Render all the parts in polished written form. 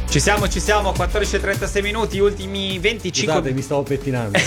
Ci siamo, 14:36 minuti, ultimi 25. Scusate, mi stavo pettinando.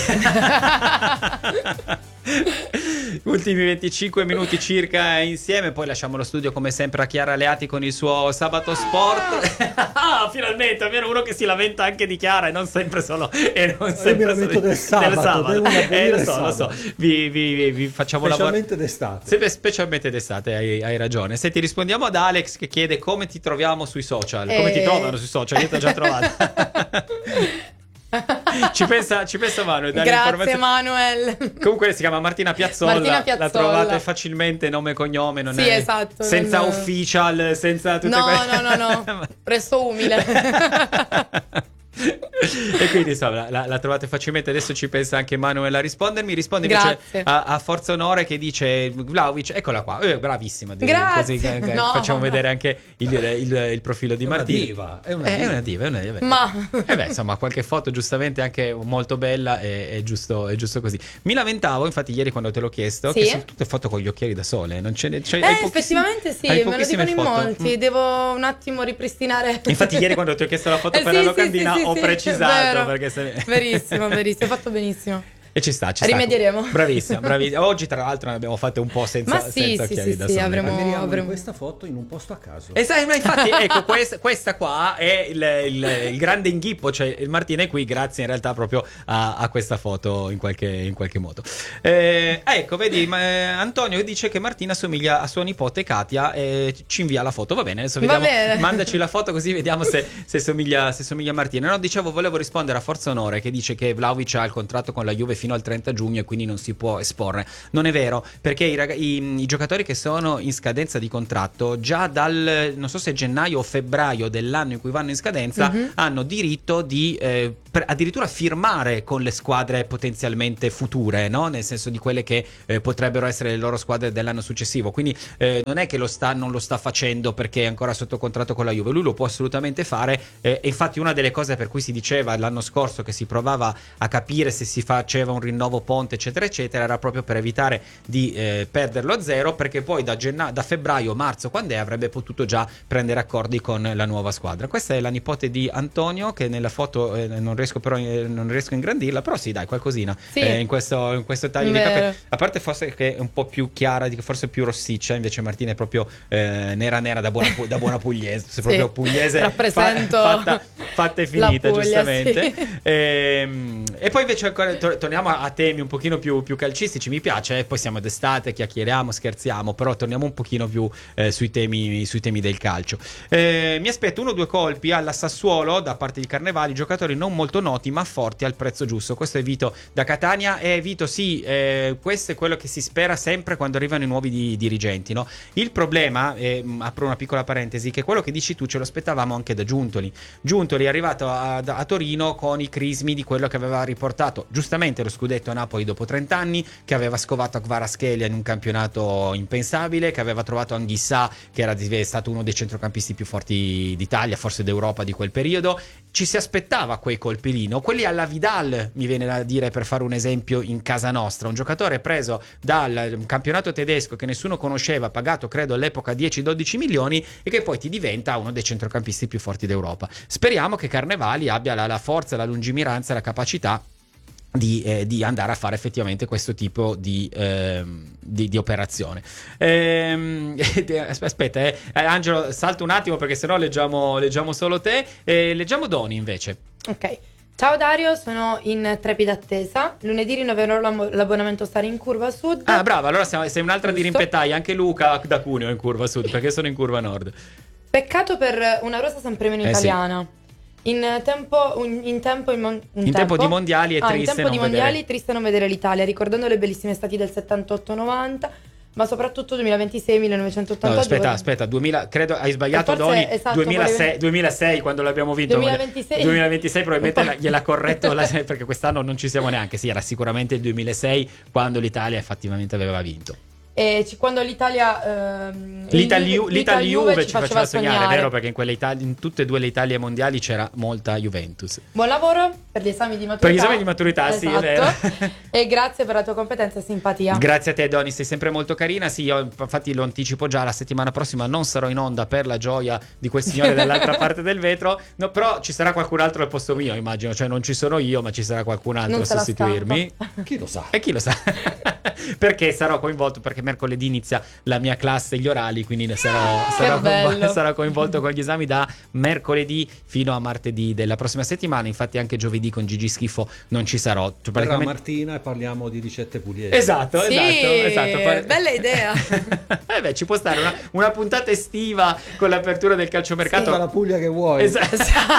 Ultimi 25 minuti circa insieme, poi lasciamo lo studio come sempre a Chiara Aleati con il suo Sabato Sport. Finalmente, almeno uno che si lamenta anche di Chiara e non sempre solo Io mi lamento del sabato. Lo so. Vi facciamo lavorare specialmente d'estate. Specialmente d'estate, hai ragione. Senti, rispondiamo ad Alex che chiede come ti troviamo sui social. Come ti trovano sui social? Io ti ho già trovata. Ci pensa Manuel. Grazie Manuel. Comunque si chiama Martina Piazzolla. La trovate facilmente, nome e cognome, non sì, è esatto, senza non... official, senza tutte no. Resto umile. E quindi insomma la trovate facilmente. Adesso ci pensa anche Manuel a rispondermi. Risponde invece a Forza Onore che dice Vlahovic, eccola qua, bravissima. Grazie. Così, facciamo vedere anche il profilo di Martina. È una diva. Ma insomma qualche foto giustamente anche molto bella, è giusto così. Mi lamentavo infatti ieri quando te l'ho chiesto che sono tutte foto con gli occhiali da sole, non ce ne effettivamente sì, me lo dicono in molti. Devo un attimo ripristinare. Infatti ieri quando ti ho chiesto la foto per la locandina ho precisato perché verissimo, hai fatto benissimo. E ci sta. Rimedieremo. Bravissima. Oggi tra l'altro ne abbiamo fatte un po' senza occhiali da sole. Avremo questa foto in un posto a caso. Ma infatti ecco questa qua è il grande inghippo, cioè il Martina è qui grazie in realtà proprio a questa foto in qualche modo. Ecco, vedi, Antonio dice che Martina somiglia a sua nipote Katia e ci invia la foto. Va bene, adesso vediamo. Mandaci la foto così vediamo se somiglia a Martina. No, dicevo, volevo rispondere a Forza Onore che dice che Vlahovic ha il contratto con la Juve fino al 30 giugno e quindi non si può esporre. Non è vero, perché i giocatori che sono in scadenza di contratto già dal, non so se gennaio o febbraio dell'anno in cui vanno in scadenza, hanno diritto di addirittura firmare con le squadre potenzialmente future, no? Nel senso di quelle che potrebbero essere le loro squadre dell'anno successivo. Quindi non è che non lo sta facendo perché è ancora sotto contratto con la Juve, lui lo può assolutamente fare. E infatti una delle cose per cui si diceva l'anno scorso che si provava a capire se si faceva un rinnovo ponte eccetera eccetera era proprio per evitare di perderlo a zero, perché poi da febbraio marzo quando avrebbe potuto già prendere accordi con la nuova squadra. Questa è la nipote di Antonio che nella foto non riesco a ingrandirla, però sì dai qualcosina in questo taglio di capelli, a parte forse che è un po' più chiara, forse più rossiccia, invece Martina è proprio nera da buona pugliese, se proprio pugliese fatta e finita Puglia, giustamente sì. E poi invece ancora torniamo a temi un pochino più calcistici, mi piace, poi siamo d'estate, chiacchieriamo, scherziamo, però torniamo un pochino più sui temi del calcio. Mi aspetto 1 o 2 colpi alla Sassuolo da parte di Carnevali, giocatori non molto noti ma forti al prezzo giusto. Questo è Vito da Catania. E Vito sì, questo è quello che si spera sempre quando arrivano i nuovi dirigenti, no? Il problema, apro una piccola parentesi, che quello che dici tu ce lo aspettavamo anche da Giuntoli è arrivato a Torino con i crismi di quello che aveva riportato giustamente lo scudetto a Napoli dopo 30 anni, che aveva scovato Kvaratskhelia in un campionato impensabile, che aveva trovato Anghissà che era stato uno dei centrocampisti più forti d'Italia, forse d'Europa di quel periodo. Ci si aspettava quei colpi lì, no? Quelli alla Vidal, mi viene da dire, per fare un esempio in casa nostra, un giocatore preso dal campionato tedesco che nessuno conosceva, pagato credo all'epoca 10-12 milioni e che poi ti diventa uno dei centrocampisti più forti d'Europa. Speriamo che Carnevali abbia la forza, la lungimiranza e la capacità di andare a fare effettivamente questo tipo di operazione. Aspetta, Angelo, salto un attimo perché sennò leggiamo solo te. Leggiamo Doni invece. Ok. Ciao Dario, sono in trepida attesa. Lunedì rinnoverò l'abbonamento Stare in Curva Sud. Ah, brava, allora sei un'altra di rimpetai. Anche Luca da Cuneo è in Curva Sud, perché sono in Curva Nord. Peccato per una rosa sempre meno italiana. Sì. In tempo di mondiali è triste non vedere l'Italia, ricordando le bellissime estati del 78-90, ma soprattutto 2026-1988. No, aspetta, 2000, credo hai sbagliato Doni, esatto, 2006 quando l'abbiamo vinto. 2026 probabilmente gliel'ha corretto perché quest'anno non ci siamo neanche. Sì, era sicuramente il 2006 quando l'Italia effettivamente aveva vinto. E quando l'Italia Juve ci faceva sognare, vero? Perché in tutte e due le Italie mondiali c'era molta Juventus. Buon lavoro per gli esami di maturità. Per gli esami di maturità, esatto. Sì, è vero. E grazie per la tua competenza e simpatia. Grazie a te, Doni, sei sempre molto carina. Sì, io infatti lo anticipo già, la settimana prossima non sarò in onda per la gioia di quel signore dall'altra parte del vetro, no, però ci sarà qualcun altro al posto mio, immagino, cioè non ci sono io, ma ci sarà qualcun altro a sostituirmi. Chi lo sa? E chi lo sa? Perché sarò coinvolto, perché mercoledì inizia la mia classe, gli orali, quindi sarò coinvolto con gli esami da mercoledì fino a martedì della prossima settimana. Infatti anche giovedì con Gigi Schifo non ci sarò. Cioè, praticamente... Martina e parliamo di ricette pugliesi. Esatto. Bella idea. Ci può stare una puntata estiva con l'apertura del calciomercato. Tutta la Puglia che vuoi. Esatto.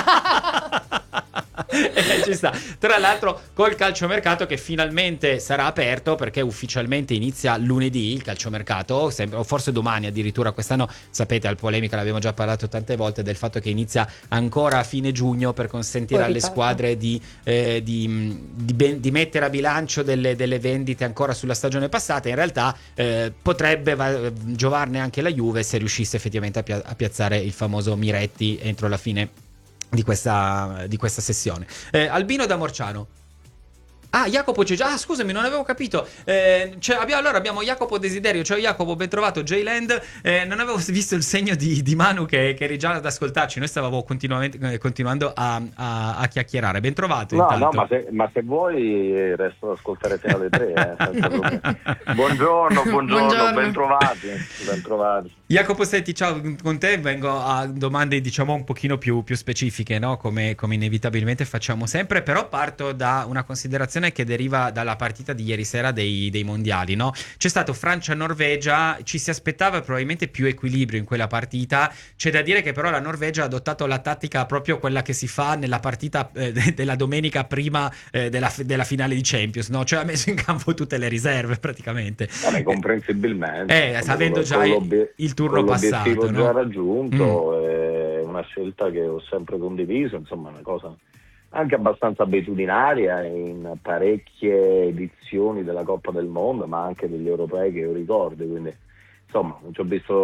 Ci sta. Tra l'altro col calciomercato che finalmente sarà aperto, perché ufficialmente inizia lunedì il calciomercato, o forse domani addirittura. Quest'anno, sapete, al polemica l'abbiamo già parlato tante volte del fatto che inizia ancora a fine giugno per consentire alle squadre di mettere a bilancio delle vendite ancora sulla stagione passata. In realtà potrebbe giovarne anche la Juve se riuscisse effettivamente a piazzare il famoso Miretti entro la fine di questa sessione. Albino da Morciano. Jacopo c'è già. Scusami, non avevo capito. Abbiamo Jacopo Desiderio. Ciao Jacopo, ben trovato. J-Land. Non avevo visto il segno di Manu che eri già ad ascoltarci. Noi stavamo continuando a chiacchierare. Ben trovato. No, ma se vuoi resto ad ascoltare te alle 3. Buongiorno, ben trovati. Jacopo, senti, ciao, con te vengo a domande diciamo un pochino più specifiche, no? Come inevitabilmente facciamo sempre, però parto da una considerazione che deriva dalla partita di ieri sera dei mondiali, no? C'è stato Francia-Norvegia, ci si aspettava probabilmente più equilibrio in quella partita. C'è da dire che però la Norvegia ha adottato la tattica proprio quella che si fa nella partita della domenica prima della finale di Champions, no? Cioè ha messo in campo tutte le riserve praticamente. Comprensibilmente. Avendo già il turno passato, no? Già raggiunto, è una scelta che ho sempre condiviso, insomma, una cosa anche abbastanza abitudinaria in parecchie edizioni della Coppa del Mondo, ma anche degli europei che io ricordo, quindi insomma non ci ho visto